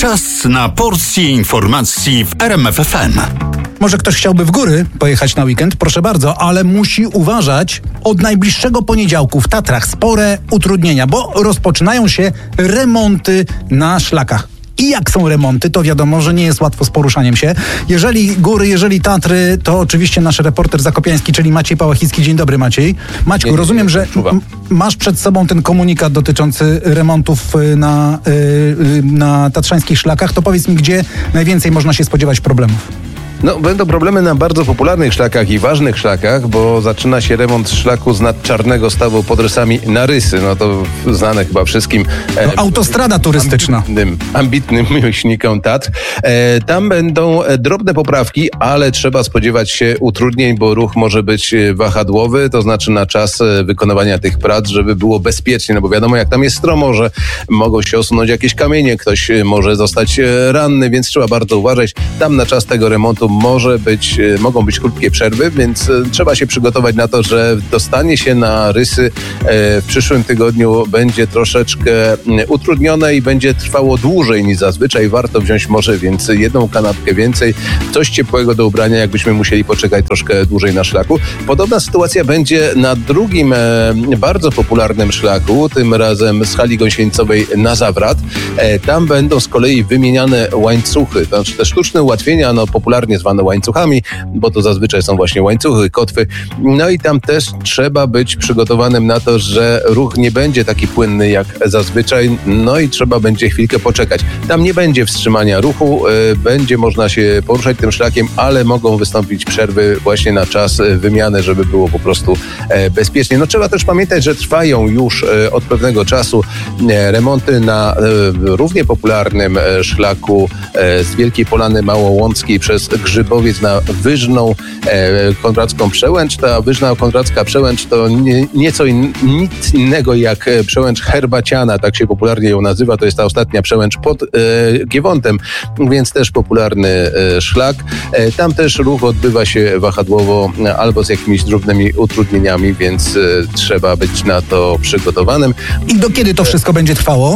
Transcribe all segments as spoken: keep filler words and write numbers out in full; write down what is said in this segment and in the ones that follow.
Czas na porcję informacji w R M F F M. Może ktoś chciałby w góry pojechać na weekend, proszę bardzo, ale musi uważać. Od najbliższego poniedziałku w Tatrach spore utrudnienia, bo rozpoczynają się remonty na szlakach. I jak są remonty, to wiadomo, że nie jest łatwo z poruszaniem się. Jeżeli góry, jeżeli Tatry, to oczywiście nasz reporter zakopiański, czyli Maciej Pałachicki. Dzień dobry, Maciej. Maćku, nie, nie, rozumiem, nie, nie, że m- masz przed sobą ten komunikat dotyczący remontów na, yy, na tatrzańskich szlakach. To powiedz mi, gdzie najwięcej można się spodziewać problemów? No, będą problemy na bardzo popularnych szlakach i ważnych szlakach, bo zaczyna się remont szlaku z nadczarnego stawu pod rysami na Rysy. No to znane chyba wszystkim. No, e, autostrada turystyczna. Ambitnym, ambitnym miłośnikom Tatr. E, tam będą drobne poprawki, ale trzeba spodziewać się utrudnień, bo ruch może być wahadłowy, to znaczy na czas wykonywania tych prac, żeby było bezpiecznie, no bo wiadomo, jak tam jest stromo, że mogą się osunąć jakieś kamienie, ktoś może zostać ranny, więc trzeba bardzo uważać. Tam na czas tego remontu może być, mogą być krótkie przerwy, więc trzeba się przygotować na to, że dostanie się na Rysy w przyszłym tygodniu będzie troszeczkę utrudnione i będzie trwało dłużej niż zazwyczaj. Warto wziąć może więc jedną kanapkę więcej, coś ciepłego do ubrania, jakbyśmy musieli poczekać troszkę dłużej na szlaku. Podobna sytuacja będzie na drugim bardzo popularnym szlaku, tym razem z hali gąsienicowej na Zawrat. Tam będą z kolei wymieniane łańcuchy, to znaczy te sztuczne ułatwienia, no popularnie zwane łańcuchami, bo to zazwyczaj są właśnie łańcuchy, kotwy. No i tam też trzeba być przygotowanym na to, że ruch nie będzie taki płynny jak zazwyczaj, no i trzeba będzie chwilkę poczekać. Tam nie będzie wstrzymania ruchu, będzie można się poruszać tym szlakiem, ale mogą wystąpić przerwy właśnie na czas wymiany, żeby było po prostu bezpiecznie. No trzeba też pamiętać, że trwają już od pewnego czasu remonty na równie popularnym szlaku z Wielkiej Polany Małołąckiej przez Grzybowiec na Wyżną e, Konradzką Przełęcz. Ta Wyżna Konradzka Przełęcz to nie, nieco in, nic innego jak przełęcz herbaciana, tak się popularnie ją nazywa. To jest ta ostatnia przełęcz pod e, Giewontem, więc też popularny e, szlak. E, tam też ruch odbywa się wahadłowo e, albo z jakimiś drobnymi utrudnieniami, więc e, trzeba być na to przygotowanym. I do kiedy to wszystko będzie trwało?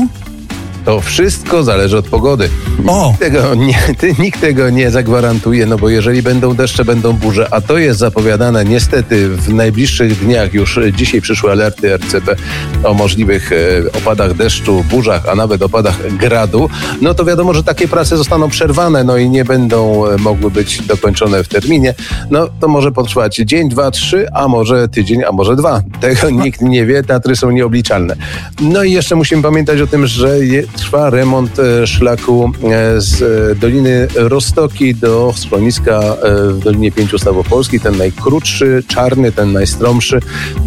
To wszystko zależy od pogody. O. Nikt tego, nie, nikt tego nie zagwarantuje, no bo jeżeli będą deszcze, będą burze, a to jest zapowiadane niestety w najbliższych dniach, już dzisiaj przyszły alerty R C B o możliwych e, opadach deszczu, burzach, a nawet opadach gradu, no to wiadomo, że takie prace zostaną przerwane, no i nie będą mogły być dokończone w terminie. No to może potrwać dzień, dwa, trzy, a może tydzień, a może dwa. Tego nikt nie wie, Tatry są nieobliczalne. No i jeszcze musimy pamiętać o tym, że je, trwa remont szlaku z Doliny Roztoki do schroniska w Dolinie Pięciu Stawów Polskich. Ten najkrótszy, czarny, ten najstromszy.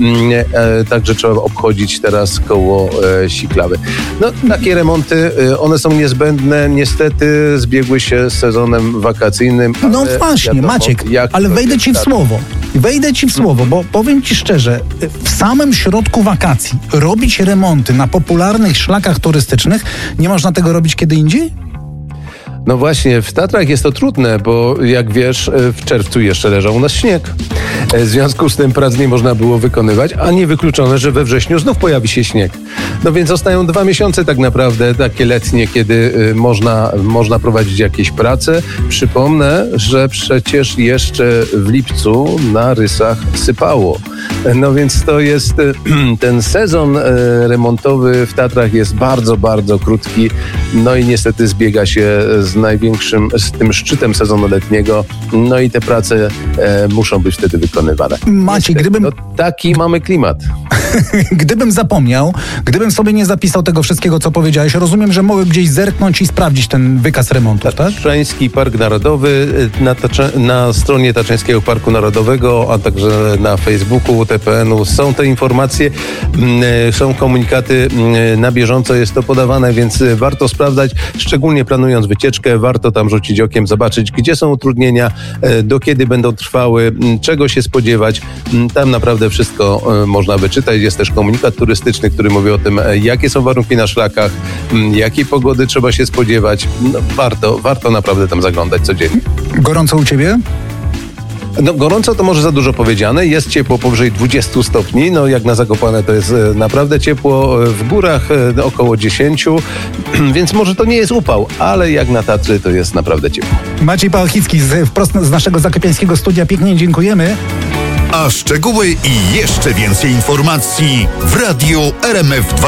Także trzeba obchodzić teraz koło Siklawy. No, takie remonty, one są niezbędne. Niestety zbiegły się z sezonem wakacyjnym. No właśnie, wiadomo, Maciek, ale wejdę ci w słowo. Wejdę ci w słowo, bo powiem ci szczerze, w samym środku wakacji robić remonty na popularnych szlakach turystycznych, nie można tego robić kiedy indziej? No właśnie, w Tatrach jest to trudne, bo jak wiesz, w czerwcu jeszcze leżał u nas śnieg. W związku z tym prac nie można było wykonywać, a niewykluczone, że we wrześniu znów pojawi się śnieg. No więc zostają dwa miesiące tak naprawdę, takie letnie, kiedy można, można prowadzić jakieś prace. Przypomnę, że przecież jeszcze w lipcu na Rysach sypało. No więc to jest, ten sezon remontowy w Tatrach jest bardzo, bardzo krótki. No i niestety zbiega się z największym, z tym szczytem sezonu letniego. No i te prace e, muszą być wtedy wykonywane. Maciej, gdybym... No, taki mamy klimat. Gdybym zapomniał, gdybym sobie nie zapisał tego wszystkiego, co powiedziałeś, rozumiem, że mogę gdzieś zerknąć i sprawdzić ten wykaz remontów, tak? Tatrzański Park Narodowy, na, na stronie Tatrzańskiego Parku Narodowego, a także na Facebooku T P N u są te informacje, są komunikaty, na bieżąco jest to podawane, więc warto sprawdzać, szczególnie planując wycieczkę, warto tam rzucić okiem, zobaczyć, gdzie są utrudnienia, do kiedy będą trwały, czego się spodziewać. Tam naprawdę wszystko można wyczytać. Jest też komunikat turystyczny, który mówi o tym, jakie są warunki na szlakach, jakiej pogody trzeba się spodziewać. No, warto, warto naprawdę tam zaglądać codziennie. Gorąco u ciebie? No gorąco to może za dużo powiedziane, jest ciepło powyżej dwudziestu stopni, no jak na Zakopane to jest e, naprawdę ciepło, w górach e, około dziesięciu, więc może to nie jest upał, ale jak na Tatry to jest naprawdę ciepło. Maciej Pałachicki z, wprost z naszego zakopiańskiego studia, pięknie dziękujemy. A szczegóły i jeszcze więcej informacji w Radiu R M F dwa.